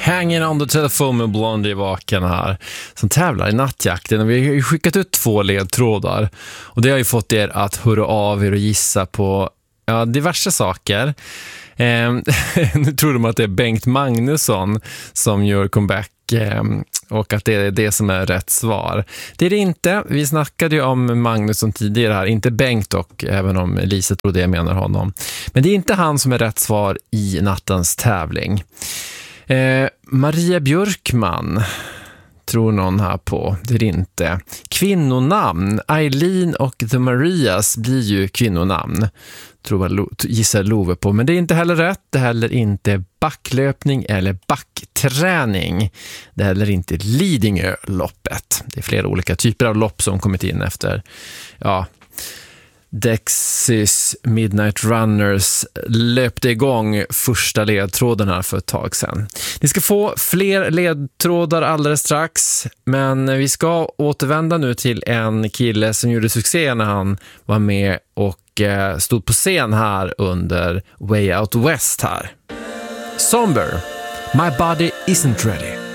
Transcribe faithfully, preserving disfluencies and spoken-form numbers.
Hanging on the telephone med Blondie vaken här, som tävlar i nattjakten. Och vi har ju skickat ut två ledtrådar. Och det har ju fått er att höra av er och gissa på ja, diverse saker. Eh, nu tror de att det är Bengt Magnusson som gör comeback eh, och att det är det som är rätt svar. Det är det inte. Vi snackade ju om Magnusson tidigare här, inte Bengt dock, även om Lisa tror det menar honom. Men det är inte han som är rätt svar i nattens tävling. Eh, Maria Björkman tror någon här på. Det är det inte. Kvinnonamn. Eileen och The Marias blir ju kvinnonamn. Tror jag gissar Love på. Men det är inte heller rätt. Det är heller inte backlöpning eller backträning. Det är heller inte Lidingö-loppet. Det är flera olika typer av lopp som kommit in efter ja, Dexys Midnight Runners löpte igång första ledtråden här för ett tag sedan. Ni ska få fler ledtrådar alldeles strax, men vi ska återvända nu till en kille som gjorde succé när han var med och eh, stod på scen här under Way Out West här. Somber, My Body Isn't Ready.